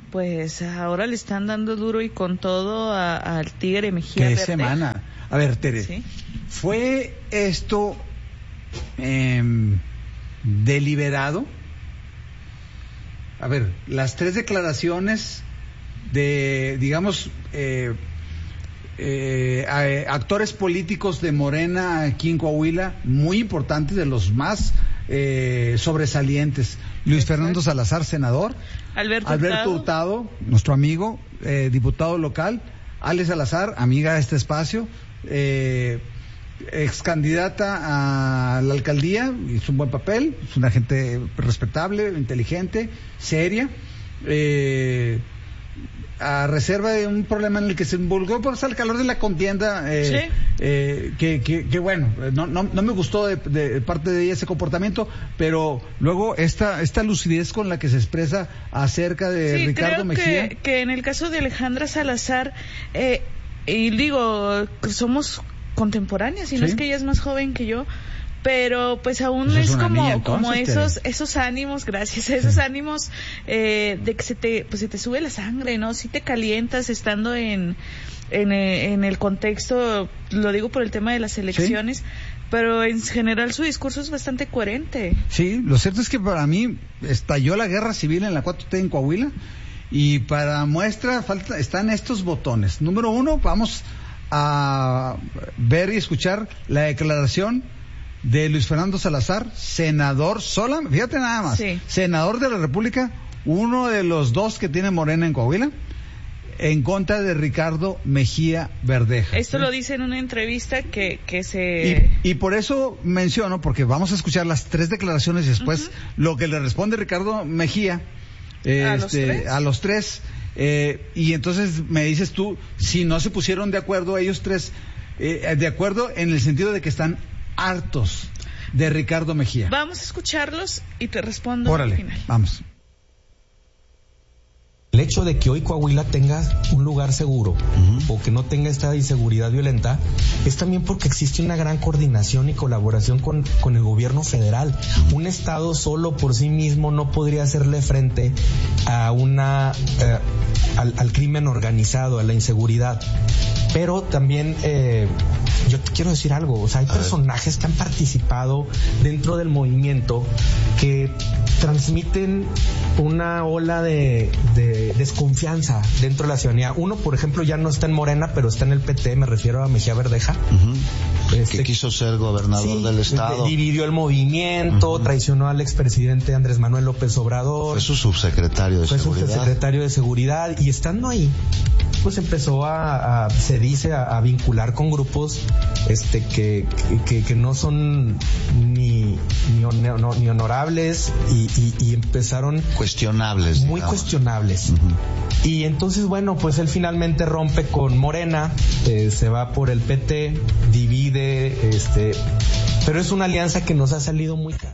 pues ahora le están dando duro y con todo al Tigre Mejía ¿Qué Verdeja. semana? A ver, Tere, ¿Sí? ¿fue esto deliberado? A ver, las 3 declaraciones de, digamos, actores políticos de Morena aquí en Coahuila, muy importantes, de los más sobresalientes. Luis Fernando Salazar, senador. Alberto Hurtado, nuestro amigo, diputado local. Ale Salazar, amiga de este espacio, ex candidata a la alcaldía, hizo un buen papel, es una gente respetable, inteligente, seria, a reserva de un problema en el que se involucró por el calor de la contienda, que bueno, no me gustó de parte de ella ese comportamiento, pero luego esta lucidez con la que se expresa acerca de Ricardo Mejía. Que en el caso de Alejandra Salazar, y digo, somos contemporáneas, y no es que ella es más joven que yo, pero pues aún pues es como entonces, esos ánimos, gracias, esos ánimos de que se te sube la sangre, ¿no? Si te calientas estando en el contexto, lo digo por el tema de las elecciones, pero en general su discurso es bastante coherente. Sí, lo cierto es que para mí estalló la guerra civil en la 4T en Coahuila, y para muestra están estos botones. Número 1, vamos a ver y escuchar la declaración de Luis Fernando Salazar, senador fíjate nada más, senador de la República, uno de los 2 que tiene Morena en Coahuila, en contra de Ricardo Mejía Verdeja. Esto lo dice en una entrevista que se... Y por eso menciono, porque vamos a escuchar las 3 declaraciones y después lo que le responde Ricardo Mejía a los tres. Y entonces me dices tú, si no se pusieron de acuerdo ellos 3, de acuerdo en el sentido de que están hartos de Ricardo Mejía. Vamos a escucharlos y te respondo al final. Vamos. El hecho de que hoy Coahuila tenga un lugar seguro o que no tenga esta inseguridad violenta es también porque existe una gran coordinación y colaboración con el gobierno federal. Un estado solo por sí mismo no podría hacerle frente a al crimen organizado, a la inseguridad. Pero también yo te quiero decir algo, o sea, hay personajes que han participado dentro del movimiento que transmiten una ola de desconfianza dentro de la ciudadanía. Uno, por ejemplo, ya no está en Morena, pero está en el PT, me refiero a Mejía Verdeja. Que quiso ser gobernador del estado. Dividió el movimiento, traicionó al expresidente Andrés Manuel López Obrador. Fue su subsecretario de seguridad. Fue subsecretario de seguridad, y estando ahí, pues empezó se dice, a vincular con grupos que no son ni honorables y empezaron cuestionables, muy cuestionables. Y entonces, bueno, pues él finalmente rompe con Morena, se va por el PT, divide, pero es una alianza que nos ha salido muy cara.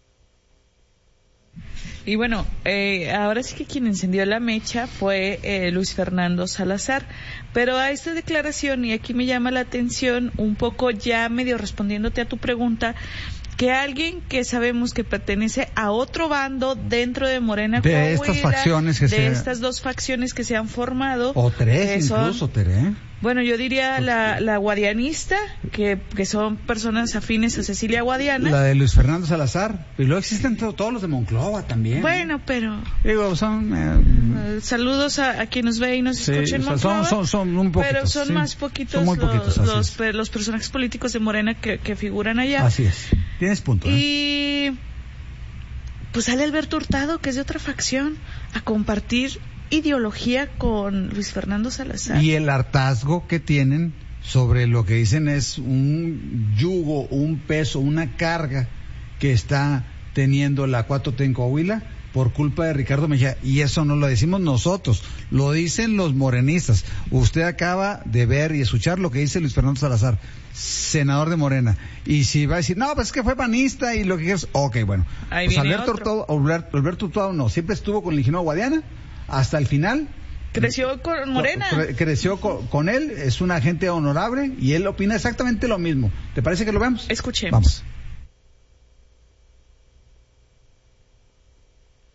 Y bueno, ahora sí que quien encendió la mecha fue Luis Fernando Salazar, pero a esta declaración, y aquí me llama la atención un poco, ya medio respondiéndote a tu pregunta, que alguien que sabemos que pertenece a otro bando dentro de Morena de Coahuila, estas facciones estas 2 facciones que se han formado, o 3 incluso, Tere. Bueno, yo diría la guadianista, que son personas afines a Cecilia Guadiana. La de Luis Fernando Salazar. Y luego existen todos los de Monclova también. Bueno, pero... Digo, son... saludos a quien nos ve y nos escucha en Monclova. Son un poquito. Pero son más poquitos, son muy poquitos los personajes políticos de Morena que figuran allá. Así es. Tienes punto. Y... pues sale Alberto Hurtado, que es de otra facción, a compartir ideología con Luis Fernando Salazar. Y el hartazgo que tienen sobre lo que dicen es un yugo, un peso, una carga que está teniendo la 4T en Coahuila por culpa de Ricardo Mejía. Y eso no lo decimos nosotros, lo dicen los morenistas. Usted acaba de ver y escuchar lo que dice Luis Fernando Salazar, senador de Morena. Y si va a decir, no, pues es que fue panista y lo que quieras, ok, bueno. Ahí pues viene Alberto Hurtado no, siempre estuvo con el ingeniero Guadiana hasta el final. Creció con Morena. Creció con él, es un agente honorable y él opina exactamente lo mismo. ¿Te parece que lo veamos? Escuchemos. Vamos.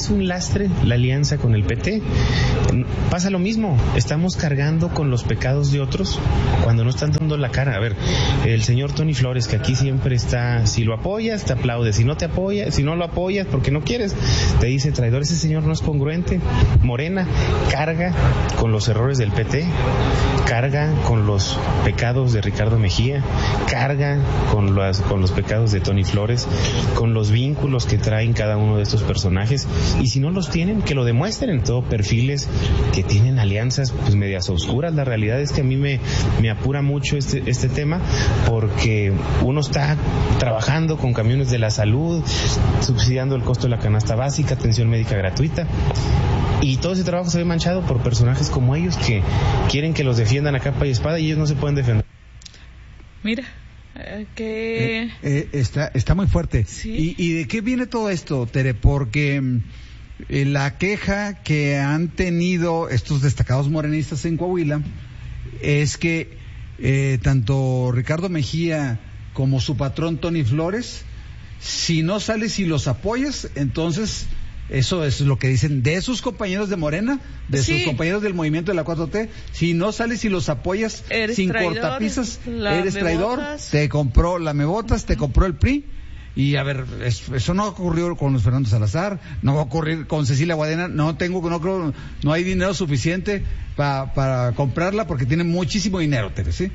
Es un lastre la alianza con el PT. Pasa lo mismo, estamos cargando con los pecados de otros cuando no están dando la cara. A ver, el señor Tony Flores, que aquí siempre está, si lo apoyas te aplaude, si no te apoya, si no lo apoyas porque no quieres, te dice traidor. Ese señor no es congruente. Morena carga con los errores del PT, carga con los pecados de Ricardo Mejía, carga con los pecados de Tony Flores, con los vínculos que traen cada uno de estos personajes, y si no los tienen, que lo demuestren en todo, perfiles que tienen alianzas pues medias oscuras. La realidad es que a mí me apura mucho este tema, porque uno está trabajando con camiones de la salud, subsidiando el costo de la canasta básica, atención médica gratuita, y todo ese trabajo se ve manchado por personajes como ellos que quieren que los defiendan a capa y espada y ellos no se pueden defender. Mira, que... está muy fuerte. ¿Sí? ¿Y de qué viene todo esto, Tere? Porque la queja que han tenido estos destacados morenistas en Coahuila es que tanto Ricardo Mejía como su patrón Tony Flores, si no sales y los apoyas, entonces... Eso es lo que dicen de sus compañeros de Morena, de sus compañeros del movimiento de la 4T. Si no sales y los apoyas sin traidor, cortapisas, eres traidor, te compró la Me Botas, te compró el PRI. Y a ver, eso no ocurrió con Luis Fernando Salazar, no va a ocurrir con Cecilia Guadiana. No hay dinero suficiente para comprarla porque tiene muchísimo dinero, Tere, ¿sí?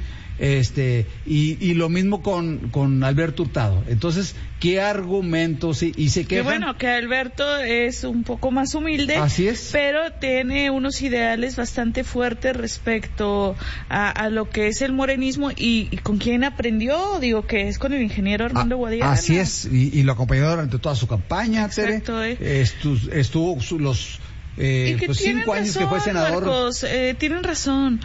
Y lo mismo con Alberto Hurtado. Entonces, ¿qué argumentos? Y se quejan. Que bueno, que Alberto es un poco más humilde. Así es. Pero tiene unos ideales bastante fuertes respecto a lo que es el morenismo y con quién aprendió, digo que es con el ingeniero Armando Guadiana. Así es, y lo acompañó durante toda su campaña, Exacto, Tere. Estuvo los... y que pues 5 años razón, que fue senador. Marcos, tienen razón.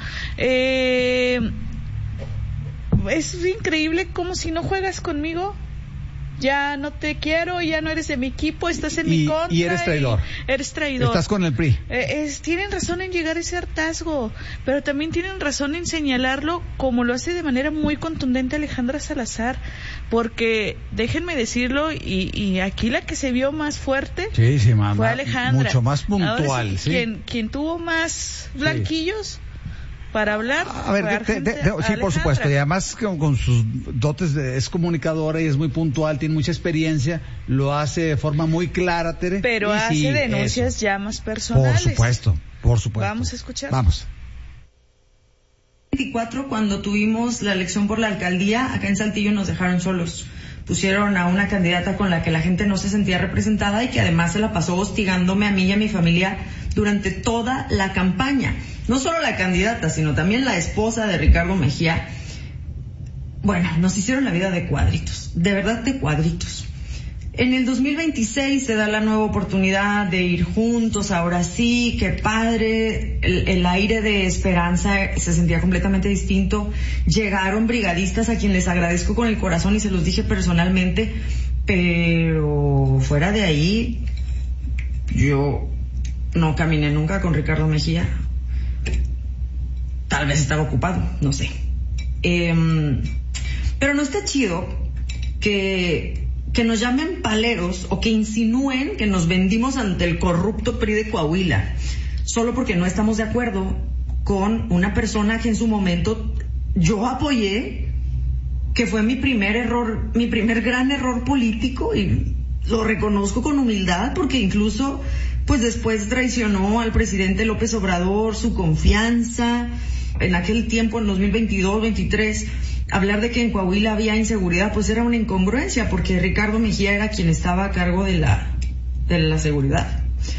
Es increíble como si no juegas conmigo, ya no te quiero, ya no eres de mi equipo, estás en mi contra. Y eres traidor. Eres traidor. Estás con el PRI. Tienen razón en llegar a ese hartazgo, pero también tienen razón en señalarlo como lo hace de manera muy contundente Alejandra Salazar, porque déjenme decirlo, y aquí la que se vio más fuerte fue Alejandra. Mucho más puntual. Ahora sí, ¿sí? Quien tuvo más blanquillos para hablar. A ver, sí, por supuesto, y además con sus dotes es comunicadora y es muy puntual, tiene mucha experiencia, lo hace de forma muy clara, Tere. Pero hace denuncias ya más personales. Por supuesto. Vamos a escuchar. Vamos. 24, cuando tuvimos la elección por la alcaldía, acá en Saltillo nos dejaron solos. Pusieron a una candidata con la que la gente no se sentía representada y que además se la pasó hostigándome a mí y a mi familia durante toda la campaña. No solo la candidata, sino también la esposa de Ricardo Mejía. Bueno, nos hicieron la vida de cuadritos, de verdad de cuadritos. En el 2026 se da la nueva oportunidad de ir juntos, ahora sí, qué padre, el aire de esperanza se sentía completamente distinto. Llegaron brigadistas a quien les agradezco con el corazón y se los dije personalmente, pero fuera de ahí, yo no caminé nunca con Ricardo Mejía. Tal vez estaba ocupado, no sé. Pero no está chido que nos llamen paleros o que insinúen que nos vendimos ante el corrupto PRI de Coahuila, solo porque no estamos de acuerdo con una persona que en su momento yo apoyé, que fue mi primer gran error político, y lo reconozco con humildad, porque incluso pues después traicionó al presidente López Obrador, su confianza. En aquel tiempo, en 2022-23, hablar de que en Coahuila había inseguridad, pues era una incongruencia, porque Ricardo Mejía era quien estaba a cargo de la seguridad.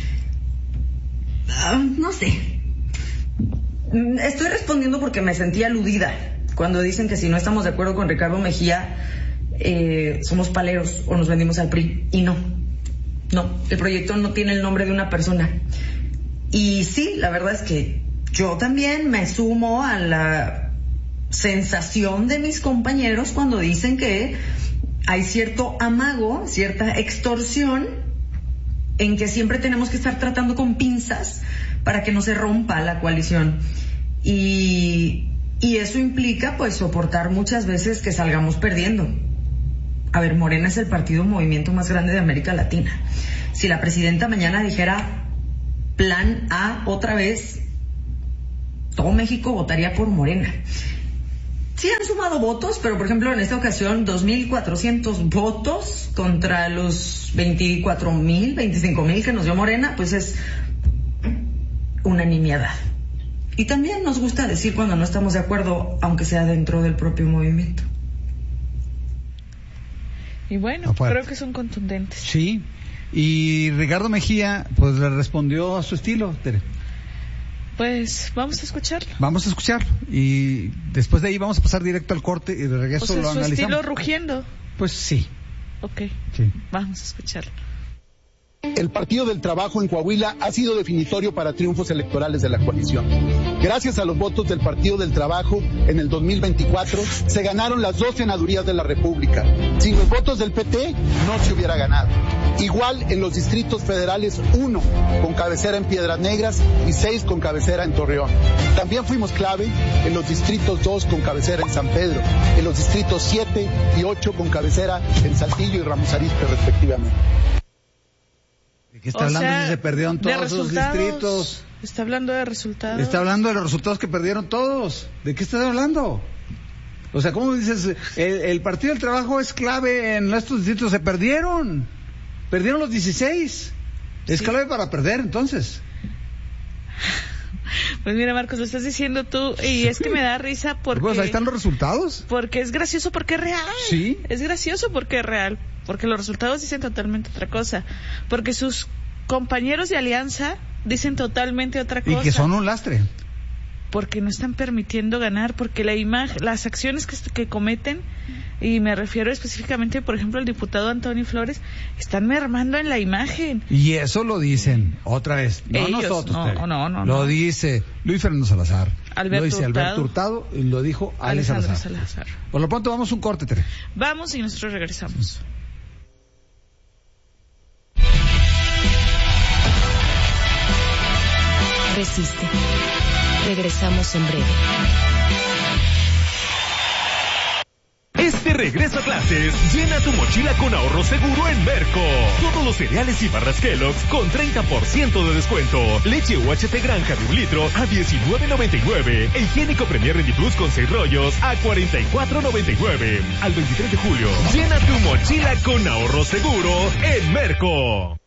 No sé. Estoy respondiendo porque me sentí aludida cuando dicen que si no estamos de acuerdo con Ricardo Mejía, somos paleros o nos vendimos al PRI. Y no, el proyecto no tiene el nombre de una persona. Y sí, la verdad es que yo también me sumo a la sensación de mis compañeros cuando dicen que hay cierto amago, cierta extorsión, en que siempre tenemos que estar tratando con pinzas para que no se rompa la coalición. Y eso implica pues soportar muchas veces que salgamos perdiendo. A ver, Morena es el partido movimiento más grande de América Latina. Si la presidenta mañana dijera plan A otra vez, todo México votaría por Morena. Sí han sumado votos, pero por ejemplo en esta ocasión 2.400 votos contra los 24.000, 25.000 que nos dio Morena, pues es una nimiedad. Y también nos gusta decir cuando no estamos de acuerdo, aunque sea dentro del propio movimiento. Y bueno, creo que son contundentes. Sí, y Ricardo Mejía pues le respondió a su estilo, Tere. Pues vamos a escucharlo. Vamos a escucharlo y después de ahí vamos a pasar directo al corte y de regreso lo analizamos. ¿Su estilo rugiendo? Pues sí. Ok, sí. Vamos a escucharlo. El Partido del Trabajo en Coahuila ha sido definitorio para triunfos electorales de la coalición. Gracias a los votos del Partido del Trabajo, en el 2024 se ganaron las 2 senadurías de la República. Sin los votos del PT no se hubiera ganado. Igual en los distritos federales 1 con cabecera en Piedras Negras y 6 con cabecera en Torreón. También fuimos clave en los distritos 2 con cabecera en San Pedro, en los distritos 7 y 8 con cabecera en Saltillo y Ramos Arizpe respectivamente. ¿De qué está hablando? Si se perdieron todos los distritos. Está hablando de resultados. Está hablando de los resultados que perdieron todos. ¿De qué estás hablando? O sea, ¿cómo dices? El Partido del Trabajo es clave en estos distritos. Se perdieron. Perdieron los 16. Es clave para perder, entonces. Pues mira, Marcos, lo estás diciendo tú y es que me da risa porque... Pues ahí están los resultados. Porque es gracioso porque es real. Sí. Es gracioso porque es real. Porque los resultados dicen totalmente otra cosa. Porque sus compañeros de alianza dicen totalmente otra cosa. Y que son un lastre. Porque no están permitiendo ganar, porque la imagen, las acciones que cometen, y me refiero específicamente, por ejemplo, al diputado Antonio Flores, están mermando en la imagen. Y eso lo dicen, otra vez, no ellos, nosotros. No. Lo dice Luis Fernando Salazar. Alberto lo dice Hurtado. Alberto Hurtado y lo dijo Alex Salazar. Por lo pronto vamos a un corte, Tere. Vamos y nosotros regresamos. Resiste. Regresamos en breve. Este regreso a clases, llena tu mochila con ahorro seguro en Merco. Todos los cereales y barras Kellogg's con 30% de descuento. Leche UHT Granja de 1 litro a $19.99. E higiénico Premier Rendi Plus con 6 rollos a $44.99. Al 23 de julio, llena tu mochila con ahorro seguro en Merco.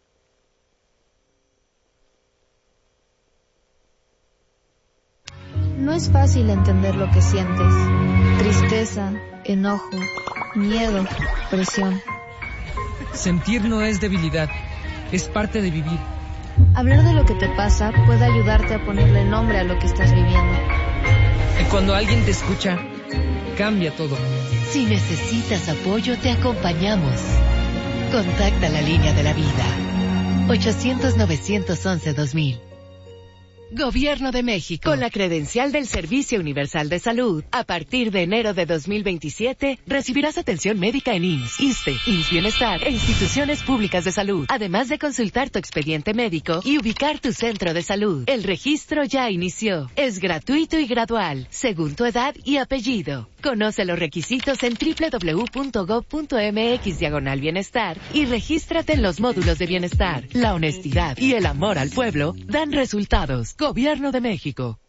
No es fácil entender lo que sientes. Tristeza, enojo, miedo, presión. Sentir no es debilidad, es parte de vivir. Hablar de lo que te pasa puede ayudarte a ponerle nombre a lo que estás viviendo. Y cuando alguien te escucha, cambia todo. Si necesitas apoyo, te acompañamos. Contacta la línea de la vida. 800-911-2000. Gobierno de México. Con la credencial del Servicio Universal de Salud, a partir de enero de 2027, recibirás atención médica en IMSS, ISSSTE, IMSS Bienestar e instituciones públicas de salud, además de consultar tu expediente médico y ubicar tu centro de salud. El registro ya inició. Es gratuito y gradual, según tu edad y apellido. Conoce los requisitos en www.gov.mx/bienestar y regístrate en los módulos de bienestar. La honestidad y el amor al pueblo dan resultados. Gobierno de México.